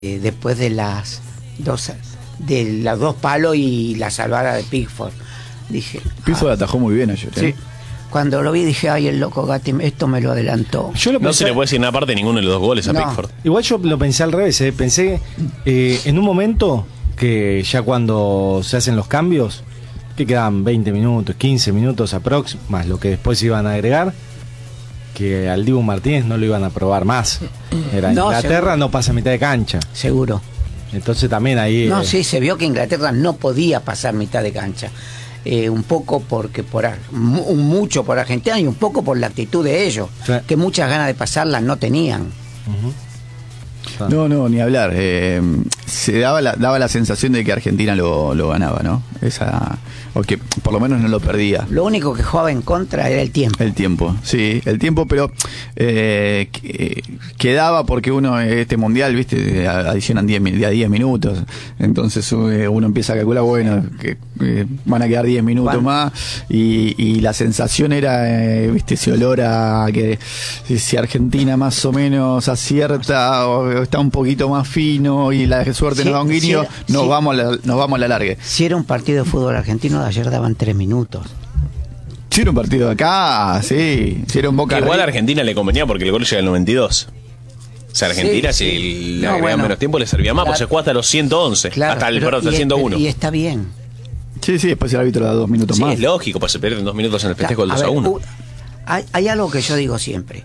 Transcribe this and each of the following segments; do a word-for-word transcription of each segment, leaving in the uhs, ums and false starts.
eh, después de las dos de los dos palos y la salvada de Pickford. Dije, Pickford ah, atajó muy bien ayer, ¿eh? Sí. Cuando lo vi dije, ay, el loco Gatti, esto me lo adelantó. Yo lo No pensé, se le puede decir nada aparte de ninguno de los dos goles a No. Pickford. igual yo lo pensé al revés, ¿eh? Pensé eh, en un momento que ya cuando se hacen los cambios, que quedaban veinte minutos, quince minutos aprox, más lo que después iban a agregar, que al Dibu Martínez no lo iban a probar más. Era No, Inglaterra, seguro. no pasa mitad de cancha. Seguro. Entonces también ahí... No, eh, sí, se vio que Inglaterra no podía pasar mitad de cancha. Eh, un poco porque por ar- mu- mucho por Argentina y un poco por la actitud de ellos, Sí. que muchas ganas de pasarla no tenían. ujú. No, no, ni hablar. Eh, se daba la, daba la sensación de que Argentina lo, lo ganaba, ¿no? Esa, o que por lo menos no lo perdía. Lo único que jugaba en contra era el tiempo. El tiempo, sí, el tiempo, pero eh, que- quedaba porque uno, este mundial, viste, adicionan diez mi- de a diez minutos, entonces eh, uno empieza a calcular, bueno, que eh, van a quedar diez minutos Bueno. más, y, y la sensación era, eh, viste, ese olor a que si- si Argentina más o menos acierta o está un poquito más fino y la suerte Sí, nos da un guiño, sí, nos, sí. vamos a la, nos vamos a la largue. Si era un partido de fútbol argentino, de ayer daban tres minutos. Si era un partido de acá, sí, si era un Boca Igual a River. Argentina le convenía porque el gol llega al noventa y dos. O sea, Argentina, Sí, si sí. le No, agregan bueno. menos tiempo, le servía más, Claro. pues se juega hasta los ciento once. Claro, hasta el, pero- perdón, hasta el y, ciento uno. y está bien. Sí, sí, después el árbitro da dos minutos Sí, más. es lógico, pues se pierden dos minutos en el festejo del A dos a ver, uno. u- hay, hay algo que yo digo siempre.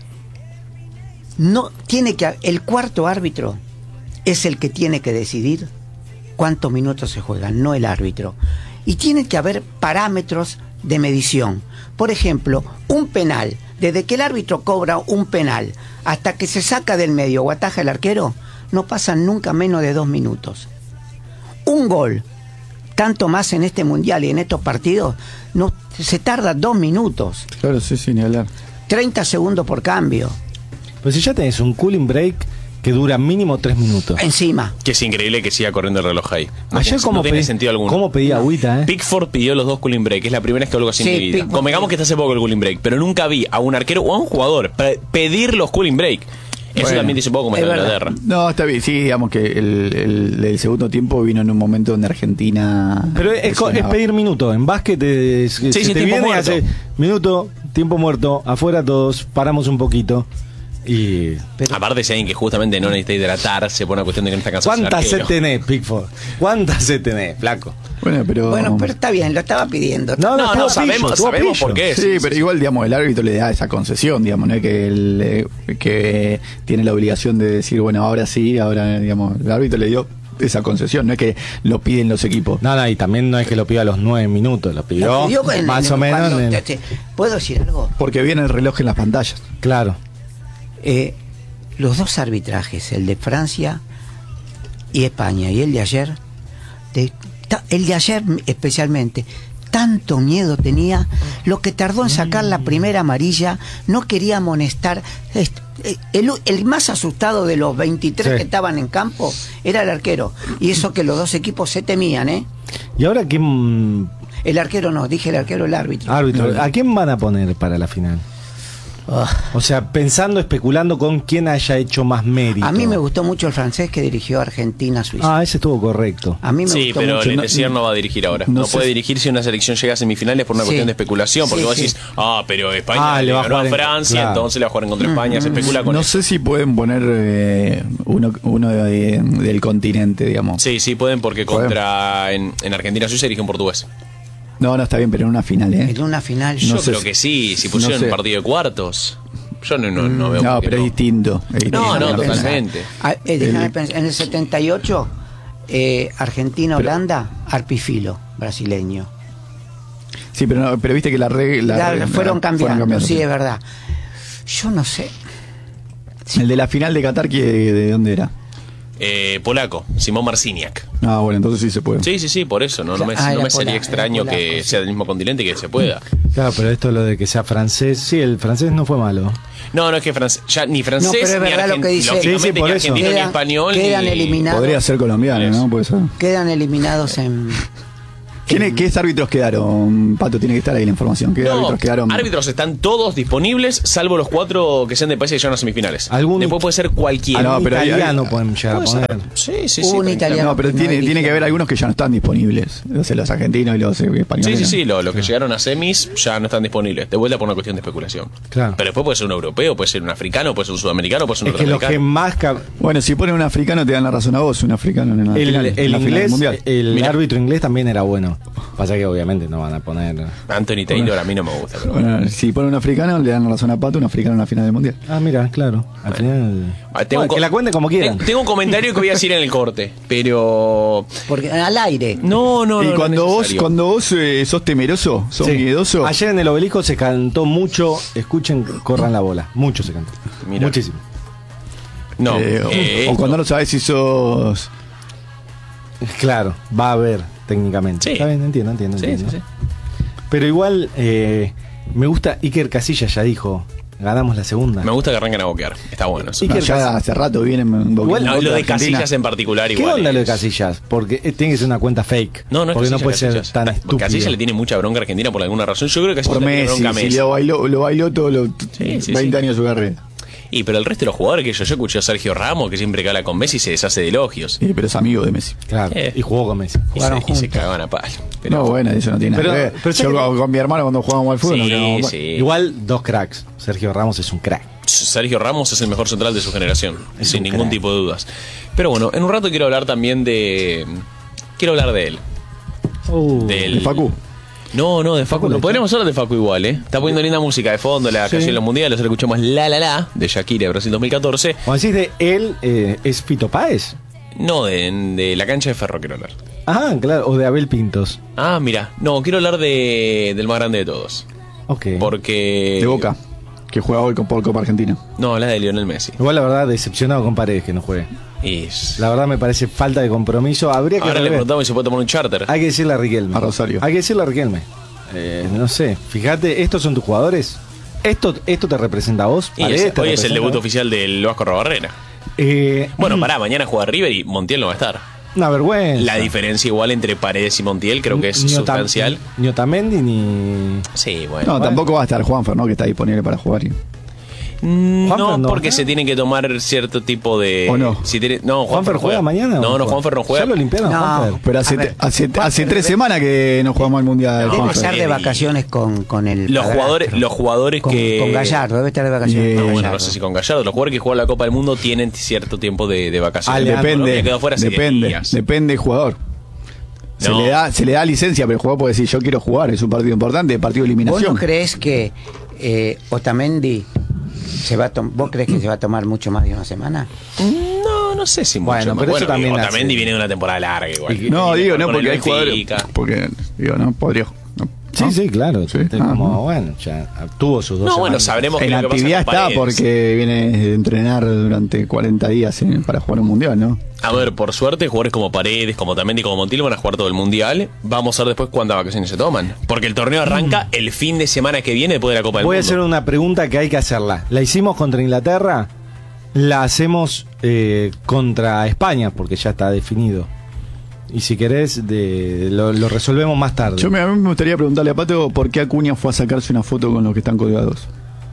No tiene que el cuarto árbitro es el que tiene que decidir cuántos minutos se juegan, no el árbitro. Y tiene que haber parámetros de medición. Por ejemplo, un penal, desde que el árbitro cobra un penal hasta que se saca del medio o ataja el arquero, no pasan nunca menos de dos minutos. Un gol, tanto más en este mundial y en estos partidos, no se tarda dos minutos, Claro, sí, sí, ni hablar. treinta segundos por cambio, Pues si ya tenés un cooling break que dura mínimo tres minutos. encima. Que es increíble que siga corriendo el reloj ahí. No Ayer tiene, como no tiene pedí- sentido alguno. ¿Cómo pedía agüita, eh? Pickford pidió los dos cooling break, es la primera vez que algo así Sí, en mi vida. Pickford- Convengamos que está hace poco el cooling break, pero nunca vi a un arquero o a un jugador pe- pedir los cooling break. Eso Bueno, también dice poco como es está en verdad. Inglaterra. No, está bien, sí, digamos que el, el- el segundo tiempo vino en un momento donde Argentina... Pero es, co- es presionaba. pedir minuto. En básquet eh, se sí, te tiempo viene y muerto. hace minuto, tiempo muerto, afuera todos, paramos un poquito. Y Pero, Aparte, si alguien que justamente no necesita hidratarse por una cuestión de que no está cansado. es el ¿cuántas sed arquero. tenés, Pickford? ¿Cuántas sed tenés, flaco? Bueno, pero... bueno, pero está bien, lo estaba pidiendo. No, No, estuvo no, sabemos, pillo, sabemos estuvo por pillo. qué. Sí, pero igual, digamos, el árbitro le da esa concesión, digamos, no es que, él, eh, que tiene la obligación de decir, bueno, ahora sí, ahora, digamos, el árbitro le dio esa concesión, no es que lo piden los equipos. No, no, y también no es que lo pida a los nueve minutos, lo pidió Lo pidió en- más en- o menos. cuando en- te- te- ¿Puedo decir algo? Porque viene el reloj en las pantallas. Claro. Eh, los dos arbitrajes, el de Francia y España y el de ayer, de- ta- el de ayer especialmente, tanto miedo tenía, lo que tardó en sacar la primera amarilla, no quería amonestar. Est- eh, El, el más asustado de los veintitrés Sí. que estaban en campo era el arquero. Y eso que los dos equipos se temían, ¿eh? ¿Y ahora quién, El arquero no, dije el arquero, el árbitro. árbitro, a quién van a poner para la final? Ah. O sea, pensando, especulando con quién haya hecho más mérito. A mí me gustó mucho el francés que dirigió Argentina-Suiza. Ah, ese estuvo correcto. A mí me Sí, gustó pero mucho. el no- Messier no va a dirigir ahora. no No, sé puede si- dirigir si una selección llega a semifinales por una Sí. cuestión de especulación. Porque Sí, vos sí. decís, ah, pero España Ah, le le va a ganó a jugar en- Francia, claro. entonces le va a jugar en contra España. Se especula con No eso. sé si pueden poner eh, uno, uno de- del continente, digamos. Sí, sí, pueden porque Pueden. contra en, en Argentina-Suiza dirige un portugués. No, no, está bien, pero en una final, ¿eh? En una final. Yo No sé creo si- que sí, si pusieron no sé. un partido de cuartos. Yo no, no, no veo No, por qué pero es distinto. es distinto. No, no, Déjame pensar. totalmente. Ah, eh, déjame El- pensar. En el setenta y ocho, eh, Argentina-Holanda, Arpifilo, brasileño. Sí, pero, no, pero viste que la regla... Ya, la- fueron cambiando, cambiando, sí, es verdad. Yo no sé. El de la final de Qatar, ¿qué- ¿de dónde era? Eh, polaco, Simón Marciniak. Ah, bueno, entonces sí se puede. Sí, sí, sí, por eso. No, no me, Ah, no era me sería polaco, extraño era que polaco, sí. sea del mismo continente y que se pueda. Claro, pero esto lo de que sea francés, sí, el francés no fue malo. No, no es que francés, ya ni francés No, pero es ni verdad lo argen- que dice. lógicamente, Sí, sí, por ni eso. argentino ni Quedan- español. quedan ni- eliminados. Podría ser colombiano, Eso. ¿no? Puede ser. Quedan eliminados en, ¿Quién- ¿Qué árbitros quedaron? Pato, tiene que estar ahí la información. ¿Qué No, árbitros quedaron? árbitros están todos disponibles, salvo los cuatro que sean de países que llegan a semifinales. ¿Algún- Después puede ser cualquiera. Ah, no, pero hay- italiano hay- pueden llegar a Puede poner. ser. Sí, sí, sí. Un tranquilo. italiano. No, pero no tiene, elige. tiene que haber algunos que ya no están disponibles. O sea, los argentinos y los eh, españoles. Sí, sí, sí, lo- los que llegaron a semis ya no están disponibles. De vuelta por una cuestión de especulación. Claro. Pero después puede ser un europeo, puede ser un africano, puede ser un sudamericano, puede ser un Es que los que norteamericano. más... ca- Bueno, si ponen un africano te dan la razón a vos, un africano en la El, final, el en la final del inglés, mundial. el Mira. árbitro inglés también era bueno. Pasa que obviamente no van a poner... Anthony Taylor a mí no me gusta, pero bueno. Bueno, si ponen un africano le dan la razón a Pato, un africano en la final del mundial. Ah, mira, claro. Al final... Ah, tengo Bueno, un co- que la cuenten como quieran. Ten- Tengo un comentario que voy a decir en el corte, pero... Porque al aire. No, no, y no, no cuando es vos necesario. cuando vos eh, sos temeroso, sos Sí. miedoso, Ayer en el Obelisco se cantó mucho. Escuchen, corran la bola. Mucho se cantó. Mira. Muchísimo. No, eh, o- eh, o, esto- cuando no sabés si sos... Claro, va a haber técnicamente. Sí. Está bien, entiendo, entiendo. Sí, entiendo. sí, sí. Pero igual eh, me gusta. Iker Casillas ya dijo: ganamos la segunda. Me gusta que arranquen a boquear. Está bueno eso. Y No, que- ya hace rato vienen boqueando Igual- No, contra lo de Argentina. Casillas en particular ¿Qué igual. onda lo de es- Casillas? Porque eh, tiene que ser una cuenta fake. No, no es Porque no Casillas, puede ser Casillas. tan Ta- estúpido. Casillas le tiene mucha bronca a Argentina por alguna razón. Yo creo que Casillas Por le tiene Messi, bronca a si Messi. lo bailó, lo bailó todo los Sí, sí, veinte sí. años de su carrera. Y pero el resto de los jugadores que yo, yo escuché a Sergio Ramos, que siempre que habla con Messi se deshace de elogios. Sí, pero es amigo de Messi. Claro, Eh. y jugó con Messi. Y se, Jugaron y se juntos. cagaban a palo. Pero, no, bueno, eso no tiene Pero- nada que ver. pero Yo sé que- con, con mi hermano cuando jugábamos al fútbol, nos sí, quedábamos- sí. Igual dos cracks. Sergio Ramos es un crack. Sergio Ramos es el mejor central de su generación, Es sin un ningún crack. tipo de dudas. Pero bueno, en un rato quiero hablar también de... Quiero hablar de él. Uh, Del- de Facu. No, no, de Facu. Facu No le- podríamos hablar de Facu igual, ¿eh? Está poniendo linda música de fondo, la Sí. canción de los mundiales. Ahora escuchamos La La La de Shakira de Brasil dos mil catorce. Cuando decís de él, eh, ¿es Fito Páez? No, de, de la cancha de Ferro quiero hablar. Ah, claro, o de Abel Pintos. Ah, mira. No, quiero hablar de, del más grande de todos. Ok. Porque... De Boca, que juega hoy con por Copa Argentina. No, habla de Lionel Messi. Igual la verdad, decepcionado con Paredes que no juegue. Y es- La verdad me parece falta de compromiso. Habría que Ahora le rever. preguntamos si se puede tomar un charter. Hay que decirle a Riquelme. A Rosario. Hay que decirle a Riquelme. Eh, no sé, fíjate, ¿estos son tus jugadores? ¿Esto, esto te representa a vos? Y ¿Paredes es- te hoy es el representa debut a vos? oficial del Vasco Arrobarrena. Eh, Bueno, pará, mañana juega River y Montiel no va a estar. Una vergüenza. La diferencia igual entre Paredes y Montiel creo que es Ni Otam- sustancial. Ni Otamendi ni... Sí, No, bueno. tampoco va a estar Juanfer, ¿no? Que está disponible para jugar. Mm, Juanfer No, no. porque se tiene que tomar cierto tipo de... ¿O no? Si tiene... no, ¿Juanfer juega mañana o No, no no, juega? Juanfer no juega. ¿Ya lo limpiaron, No. Juanfer? Pero A hace, ver, hace, Juanfer hace tres debe- semanas que no jugamos al Mundial. No, Debe Juanfer. estar de sí. vacaciones con, con el. Los padrastro. jugadores, los jugadores con, que... con Gallardo, debe estar de vacaciones. Bien. con No, bueno, Gallardo. no sé si con Gallardo. Los jugadores que juegan la Copa del Mundo tienen cierto tiempo de, de vacaciones. Ale, Colombia Depende, quedó fuera hace diez depende, días. depende del jugador. Se, No. le da, se le da licencia, pero el jugador puede decir, yo quiero jugar, es un partido importante, partido de ¿Vos eliminación. no crees que eh, Otamendi se va a tom- ¿Vos crees que se va a tomar mucho más de una semana? No, no sé si mucho Bueno, más. pero eso también Otamendi hace- viene de una temporada larga igual. Y- No, Viene digo, con no, el porque hay jugadores. Benfica. Porque, digo, no, podría. no, Sí, ¿no? sí, claro. Sí. Este, Ah, como, no. bueno, ya tuvo sus dos No, bueno, semanas. sabremos En qué es lo que pasa actividad con está Paredes. porque viene de entrenar durante cuarenta días eh, para jugar un mundial, ¿no? A ver, por suerte, jugadores como Paredes, como Otamendi, como Montiel van a jugar todo el mundial. Vamos a ver después cuántas vacaciones se toman. Porque el torneo arranca el fin de semana que viene después de la Copa del Voy a Mundo. hacer una pregunta que hay que hacerla. La hicimos contra Inglaterra, la hacemos eh, contra España, porque ya está definido. Y si querés, de, lo, lo resolvemos más tarde. Yo me, a mí me gustaría preguntarle a Pato por qué Acuña fue a sacarse una foto con los que están colgados.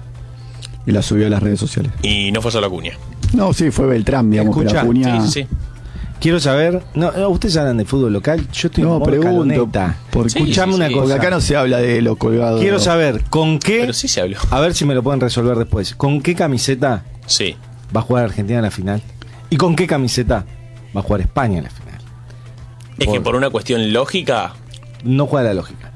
Y la subió a las redes sociales. Y no fue solo Acuña. No, sí, fue Beltrán, digamos, Escucha, pero Acuña... Sí, sí, sí. Quiero saber, no, no, ustedes hablan de fútbol local, yo estoy No, en modo pregunto. caloneta. Porque Sí, Escuchame sí, una sí. cosa. porque acá no se habla de los colgados. Quiero saber con qué, Pero sí se habló. a ver si me lo pueden resolver después, con qué camiseta Sí. va a jugar Argentina en la final y con qué camiseta va a jugar España en la final. Es que por una cuestión lógica, No juega la lógica.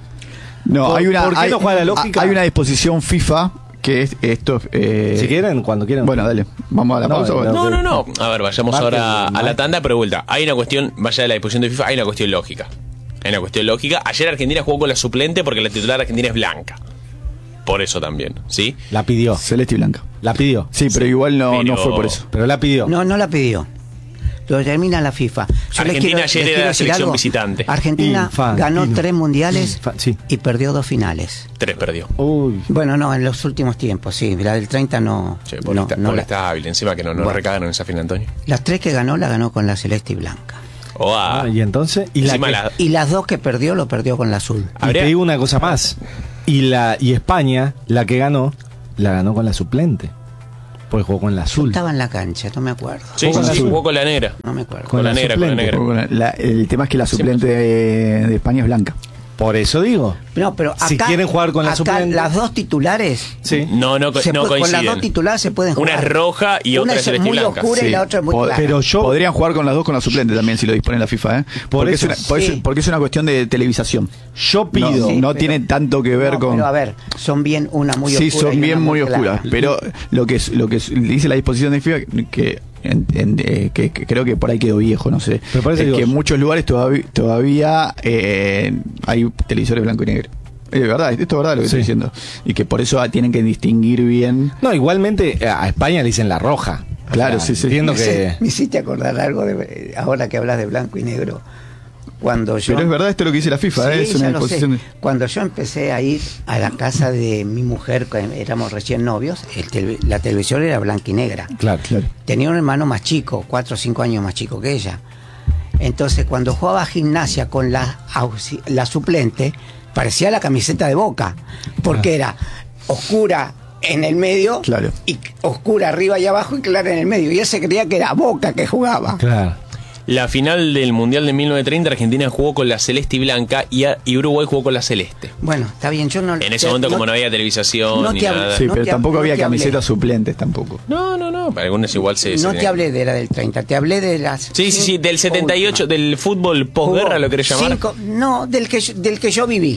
No, ¿Por- hay una, por qué hay, no juega la lógica? hay una disposición FIFA que es esto. Eh, Si quieren, cuando quieran. Bueno, dale, vamos a la No, pausa. no, bueno. No, no, no. A ver, vayamos Marque ahora el- a la tanda, pero de vuelta. Hay una cuestión, vaya de la disposición de FIFA, hay una cuestión lógica. Hay una cuestión lógica. Ayer Argentina jugó con la suplente porque la titular de Argentina es blanca. Por eso también, ¿sí? La pidió. Celeste y blanca. La pidió. Sí, pero igual no, pero- no fue por eso. Pero la pidió. No, no la pidió. Lo determina la FIFA. Yo les Argentina quiero- ayer les era quiero la decir selección algo. visitante. Argentina Infantino. ganó tres mundiales Fa- sí. y perdió dos finales. Tres perdió. Uy. Bueno, no, en los últimos tiempos, sí. La del treinta no. Che, porque no, está, no porque la- está hábil. Encima que no, no Bueno. recagan en esa final, Antonio. Las tres que ganó, la ganó con la celeste y blanca. Joda. Ah, y entonces, y, la Encima que- la- Y las dos que perdió, lo perdió con la azul. y Habría- te digo una cosa más. Y la y España, la que ganó, la ganó con la suplente. Pues jugó con la Yo azul. estaba en la cancha, no me acuerdo. Sí, Jugó con sí, la sí, azul. jugó con la negra. No me acuerdo. Con Con la la negra, con la suplente. negra. La- el tema es que la suplente de, de España es blanca. Por eso digo. No, pero acá, Si quieren jugar con la acá suplente. las dos titulares. Sí. No, no, co- se no puede- con las coinciden. dos titulares se pueden jugar. Una es roja y Una otra es es celeste y muy blanca. oscura y Sí. la otra es muy Po- clara. Pero yo Podrían jugar con las dos con la suplente también si lo dispone la FIFA, ¿eh? Por porque, eso, es una, porque, sí. es, porque es una cuestión de televisación. yo pido. No, Sí, no pero- tiene tanto que ver No, con. Pero a ver, son bien una muy Sí, oscura. son y bien una muy clara. oscuras. Pero lo que es, lo que es- dice la disposición de FIFA que, en- en- eh, que, que creo que por ahí quedó viejo, no sé. Me parece es que que en vos- muchos lugares todavía, todavía eh, hay televisores blanco y negro. Es verdad, esto es verdad lo que Sí. estoy diciendo. Y que por eso tienen que distinguir bien. No, igualmente eh, a España le dicen la roja. O Claro, sea, sí, sí. Entiendo Me que. hice- Me hiciste acordar algo de ahora que hablas de blanco y negro. Cuando yo, Pero es verdad esto es lo que dice la FIFA, ¿eh? Sí, Es una ya lo sé. disposición. de- Cuando yo empecé a ir a la casa de mi mujer, que éramos recién novios, el tele- la televisión era blanca y negra. Claro, Claro. Tenía un hermano más chico, cuatro o cinco años más chico que ella. Entonces, cuando jugaba gimnasia con la, auxi- la suplente, parecía la camiseta de Boca, porque era oscura en el medio, Claro. y oscura arriba y abajo y clara en el medio. Y él se creía que era Boca que jugaba. Claro. La final del Mundial de mil novecientos treinta, Argentina jugó con la celeste y blanca y, a- y Uruguay jugó con la celeste. Bueno, está bien, yo no... En ese momento, como no había televisación no ni te hablo- nada. Sí, No pero te tampoco hab- no había te hablé. camisetas suplentes tampoco. No, no, no. Para algunos igual se. se No tiene- te hablé de la del treinta, te hablé de las... Sí, sí, sí. Del cinco setenta y ocho, últimas. del fútbol posguerra, Jugó lo querés llamar. cinco- no, del que, yo- del que yo viví.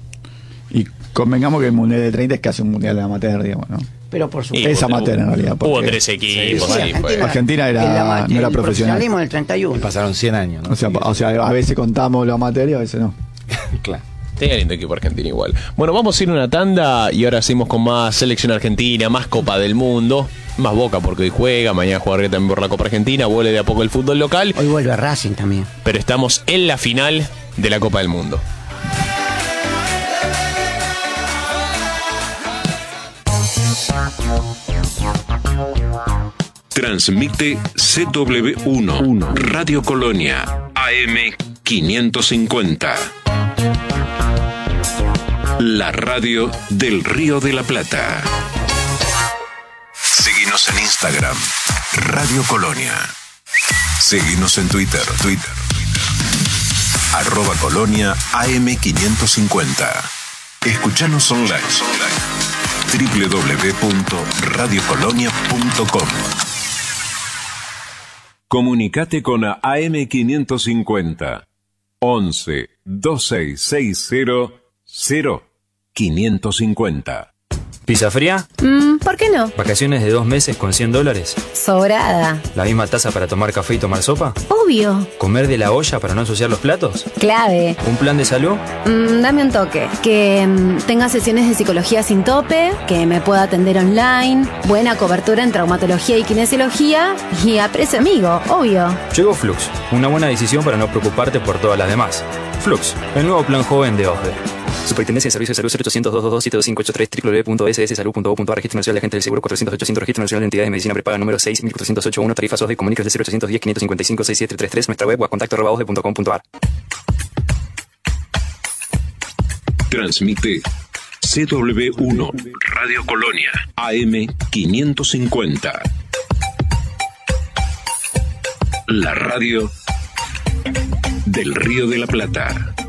Y convengamos que el Mundial de treinta es casi un Mundial de amateur, digamos, ¿no? Pero por Y supuesto. Es amateur en realidad. Hubo porque- tres equipos, Sí, sí, fue. Argentina era- el ama- no era el profesional. profesionalismo del treinta y uno. Pasaron cien años, ¿no? O sea, o sea, a veces contamos lo amateur y a veces no. Claro. Tenía lindo equipo Argentina igual. Bueno, vamos a ir a una tanda y ahora seguimos con más selección argentina, más Copa del Mundo, más Boca porque hoy juega, mañana jugaré también por la Copa Argentina, vuelve de a poco el fútbol local, Hoy vuelve a Racing también. pero estamos en la final de la Copa del Mundo. Transmite C W uno, Radio Colonia, A M quinientos cincuenta. La radio del Río de la Plata. Seguinos en Instagram, Radio Colonia. Seguinos en Twitter, Twitter, arroba Colonia A M quinientos cincuenta. Escuchanos online, w w w punto radio colonia punto com. Comunicate con A M quinientos cincuenta once veintiséis sesenta cero quinientos cincuenta. ¿Pizza fría? Mm, ¿por qué no? ¿Vacaciones de dos meses con cien dólares? Sobrada. ¿La misma taza para tomar café y tomar sopa? Obvio. ¿Comer de la olla para no ensuciar los platos? Clave. ¿Un plan de salud? Mm, dame un toque. Que mm, tenga sesiones de psicología sin tope, que me pueda atender online, buena cobertura en traumatología y kinesiología y a precio amigo, obvio. Llegó Flux, una buena decisión para no preocuparte por todas las demás. Flux, el nuevo plan joven de OSDE. Superintendencia de Servicios de Salud cero ochocientos, doscientos veintidós, siete dos cinco ocho tres, w w w punto s s salud punto gov punto a r. Registro Nacional de Agentes del Seguro cuatrocientos ochocientos, Registro Nacional de Entidades de Medicina Prepaga número seis mil cuatrocientos ochenta y uno, tarifas OSDE, comunicas de cero ochocientos diez, quinientos cincuenta y cinco, sesenta y siete treinta y tres, nuestra web o a contacto arroba osde punto com punto a r. Transmite C W uno, Radio Colonia, A M quinientos cincuenta. La radio del Río de la Plata.